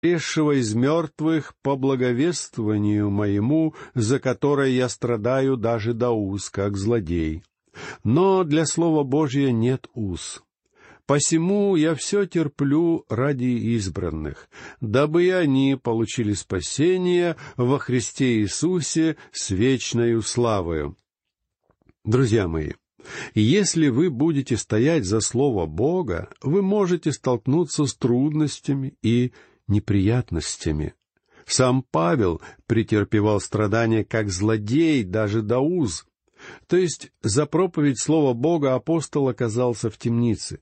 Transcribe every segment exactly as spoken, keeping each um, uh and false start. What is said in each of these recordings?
воскресшего из мертвых по благовествованию моему, за которое я страдаю даже до уз, как злодей. Но для Слова Божия нет уз. Посему я все терплю ради избранных, дабы и они получили спасение во Христе Иисусе с вечною славою». Друзья мои, если вы будете стоять за Слово Бога, вы можете столкнуться с трудностями и неприятностями. Сам Павел претерпевал страдания как злодей даже до уз. То есть за проповедь Слова Бога апостол оказался в темнице.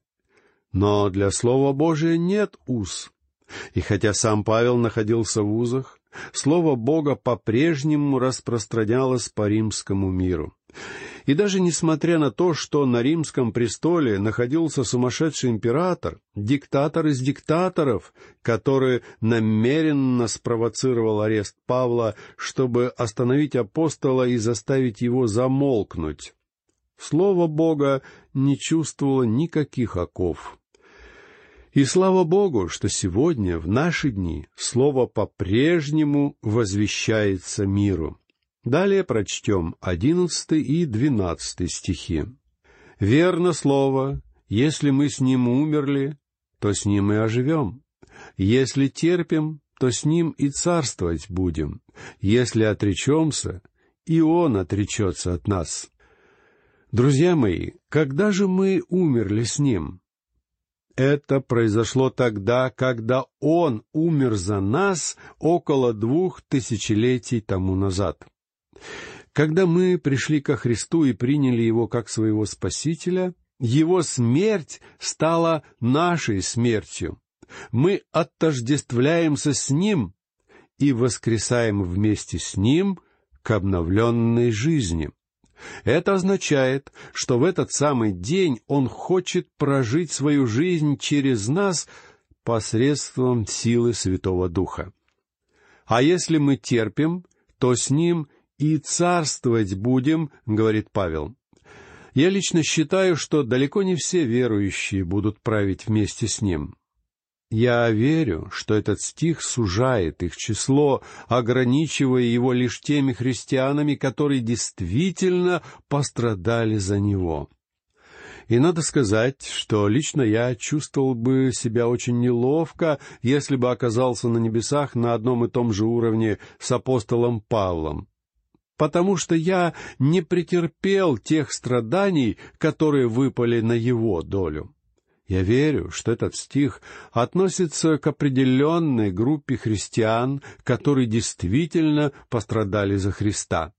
Но для Слова Божия нет уз. И хотя сам Павел находился в узах, Слово Бога по-прежнему распространялось по римскому миру. И даже несмотря на то, что на римском престоле находился сумасшедший император, диктатор из диктаторов, который намеренно спровоцировал арест Павла, чтобы остановить апостола и заставить его замолкнуть, Слово Бога не чувствовало никаких оков. И слава Богу, что сегодня, в наши дни, Слово по-прежнему возвещается миру. Далее прочтем одиннадцатый и двенадцатый стихи. «Верно слово, если мы с Ним умерли, то с Ним и оживем. Если терпим, то с Ним и царствовать будем. Если отречемся, и Он отречется от нас». Друзья мои, когда же мы умерли с Ним? Это произошло тогда, когда Он умер за нас около двух тысячелетий тому назад. Когда мы пришли ко Христу и приняли Его как своего Спасителя, Его смерть стала нашей смертью. Мы отождествляемся с Ним и воскресаем вместе с Ним к обновленной жизни. Это означает, что в этот самый день Он хочет прожить свою жизнь через нас посредством силы Святого Духа. А если мы терпим, то с Ним и царствовать будем, говорит Павел. Я лично считаю, что далеко не все верующие будут править вместе с Ним. Я верю, что этот стих сужает их число, ограничивая его лишь теми христианами, которые действительно пострадали за Него. И надо сказать, что лично я чувствовал бы себя очень неловко, если бы оказался на небесах на одном и том же уровне с апостолом Павлом, потому что я не претерпел тех страданий, которые выпали на его долю. Я верю, что этот стих относится к определенной группе христиан, которые действительно пострадали за Христа.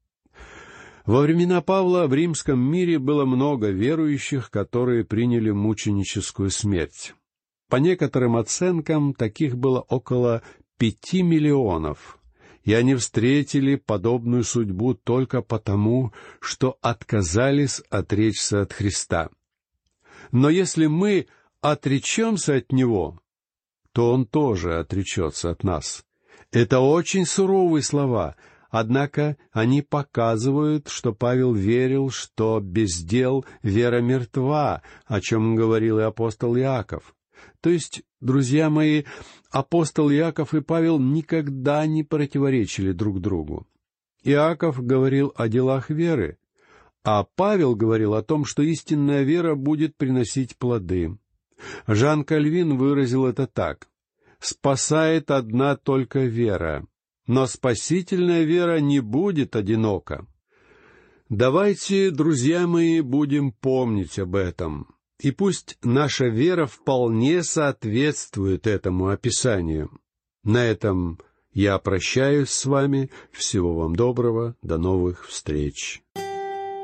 Во времена Павла в римском мире было много верующих, которые приняли мученическую смерть. По некоторым оценкам, таких было около пяти миллионов, и они встретили подобную судьбу только потому, что отказались отречься от Христа. Но если мы отречемся от Него, то Он тоже отречется от нас. Это очень суровые слова, однако они показывают, что Павел верил, что без дел вера мертва, о чем говорил и апостол Иаков. То есть, друзья мои, апостол Иаков и Павел никогда не противоречили друг другу. Иаков говорил о делах веры, а Павел говорил о том, что истинная вера будет приносить плоды. Жан Кальвин выразил это так: «Спасает одна только вера, но спасительная вера не будет одинока». Давайте, друзья мои, будем помнить об этом, и пусть наша вера вполне соответствует этому описанию. На этом я прощаюсь с вами. Всего вам доброго. До новых встреч.